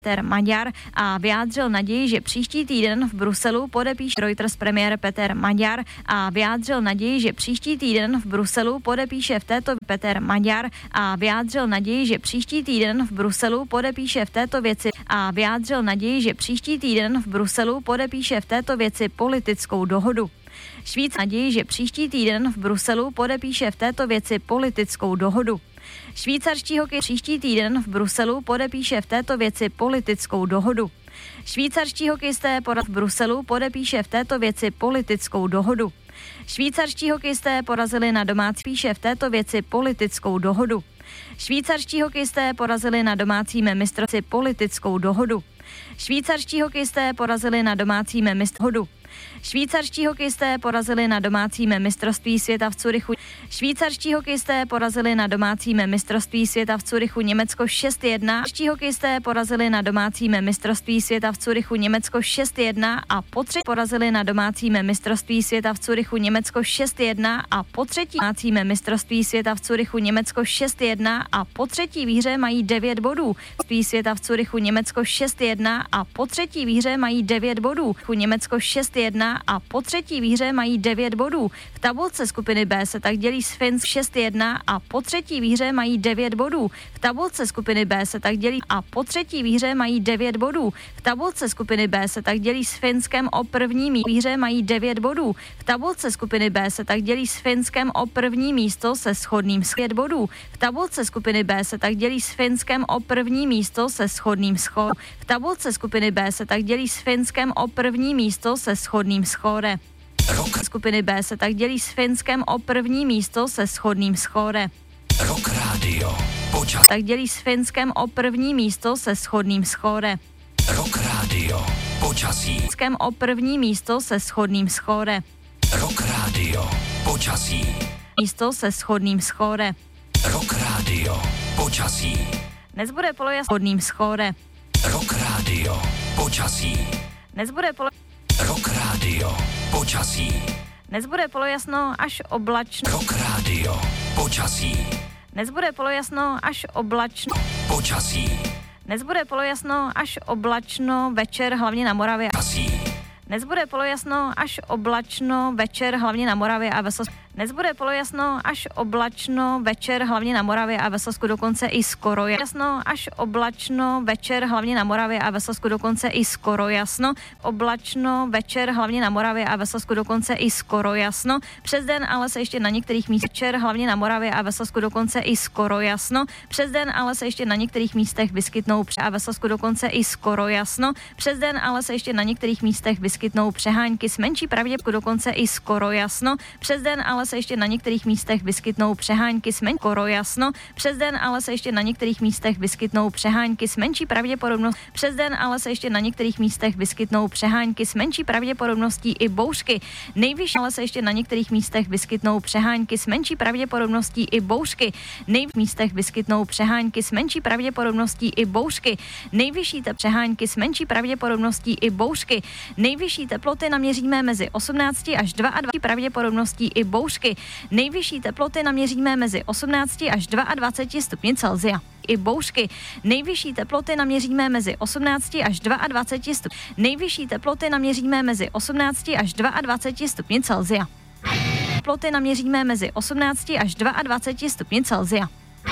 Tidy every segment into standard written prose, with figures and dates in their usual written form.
Peter Maďar a vyjádřil naději, že příští týden v Bruselu podepíše Reuters premiér Peter Maďar a vyjádřil naději, že příští týden v Bruselu podepíše v této Peter Maďar a vyjádřil naději, že příští týden v Bruselu podepíše v této věci a vyjádřil naději, že příští týden v Bruselu podepíše v této věci politickou dohodu. Švýc naději, že příští týden v Bruselu podepíše v této věci politickou dohodu. Švýcarští hokej příští týden v Bruselu podepíše v této věci politickou dohodu. Švýcarští hokejisté v Bruselu podepíše v této věci politickou dohodu. Švýcarští hokejisté porazili na domácí píše v této věci politickou dohodu. Švýcarští hokejisté porazili na domácím mistrovství politickou dohodu. Švýcarští hokejisté porazili na domácím mistrovství. Švýcarští hokejisté porazili na domácím mistrovství světa v Curychu. Švýcarští hokejisté porazili na domácím mistrovství světa v Curychu Německo 6-1. Švýcarští hokejisté porazili na domácím mistrovství světa v Curychu Německo 6-1 a po třetí porazili na domácím mistrovství světa v Curychu Německo 6-1 a po třetí domácím mistrovství světa v Curychu Německo 6-1 a po třetí výhře mají 9 bodů. Mistrovství světa v Curychu Německo 6-1 a po třetí výhře mají 9 bodů. Německo 6-1 a po třetí výhře mají 9 bodů. V tabulce skupiny B se tak dělí s Finsk 6-1 a po třetí výhře mají 9 bodů. V tabulce skupiny B se tak dělí a po třetí výhře mají 9 bodů. V tabulce skupiny B se tak dělí s Finskem o první výhře mají 9 bodů. V tabulce skupiny B se tak dělí s Finskem o první místo se shodným 5 bodů. V tabulce skupiny B se tak dělí s Finskem o první místo se shodným schodem. V tabulce skupiny B se tak dělí s Finskem o první místo se shodným skóre. Skupiny B se tak dělí s Finskem o první místo se shodným skóre. Rock Radio. Tak dělí s Finskem o první místo se shodným skóre. Rock Radio. Počasí. Finskem o první místo se shodným skóre. Rock Radio. Počasí. Místo se shodným skóre. Rock Radio. Počasí. Dnes bude polojasno shodným skóre. Rock Radio. Počasí. Dnes bude Rock Radio. Počasí. Dnes bude polojasno až oblačno. Rock Radio. Počasí. Dnes bude polojasno až oblačno. Počasí. Dnes bude polojasno až oblačno večer hlavně na Moravě. Počasí. Dnes bude polojasno až oblačno večer hlavně na Moravě a ve Slezsku. Dnes bude polojasno až oblačno večer hlavně na Moravě a ve Slezsku dokonce i skoro jasno. Až oblačno večer hlavně na Moravě a ve Slezsku dokonce i skoro jasno. Oblačno večer hlavně na Moravě a ve Slezsku dokonce i skoro jasno. Přes den ale se ještě na některých místech večer hlavně na Moravě a ve Slezsku dokonce i skoro jasno. Přes den ale se ještě na některých místech vyskytnou a ve Slezsku dokonce i skoro jasno. Přes den ale se ještě na některých místech vyskytnou přehánky s menší pravděpodobností dokonce i skoro jasno. Přes den ale se ještě na některých místech vyskytnou přehánky s menší skoro jasno. Přes den ale se ještě na některých místech vyskytnou přehánky s menší pravděpodobností. Přes den ale se ještě na některých místech vyskytnou přehánky s menší pravděpodobností i bouřky. Nejvyšší ale se ještě na některých místech vyskytnou přehánky s menší pravděpodobností i bouřky. Nejvyšší místech vyskytnou přehánky s menší pravděpodobností i bouřky. Nejvyšší přehánky s menší pravděpodobností i bouřky. Nejvyšší teploty naměříme mezi 18 až 22 pravděpodobností i bouřky. Nejvyšší teploty naměříme mezi 18 až 22 stupni Celsia. I bouřky. Nejvyšší teploty naměříme mezi 18 až 22 stupni. Nejvyšší teploty naměříme mezi 18 až 22 stupni Celsia. Teploty naměříme mezi 18 až 22 stupni Celsia.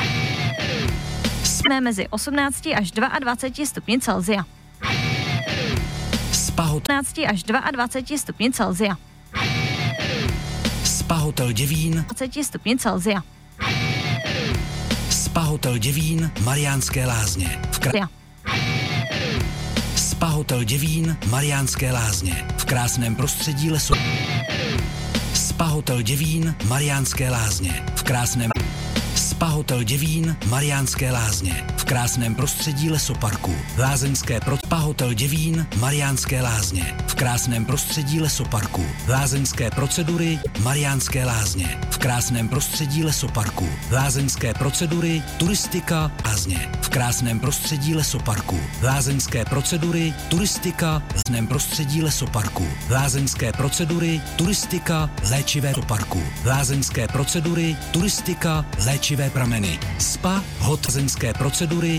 Jsme mezi 18 až 22 stupni Celsia. 15 až 22 stupni Celsia. Spa Hotel Děvín 20 stupni Celsia. Spa Hotel Děvín Mariánské Lázně Spa Hotel Děvín Mariánské Lázně v krásném prostředí lesu. Spa Hotel Děvín Mariánské Lázně v krásném Spa Hotel Děvín Mariánské Lázně v krásném prostředí lesoparku. Lázeňské Spa Hotel Děvín Mariánské Lázně v krásném prostředí lesoparku. Lázeňské procedury Mariánské Lázně v krásném prostředí lesoparku. Lázeňské procedury turistika Lázně v krásném prostředí lesoparku. Lázeňské procedury turistika v krásném prostředí lesoparku. Lázeňské procedury turistika léčivé lesoparku. Lázeňské procedury turistika léčivé prameny. Spa, lázeňské procedury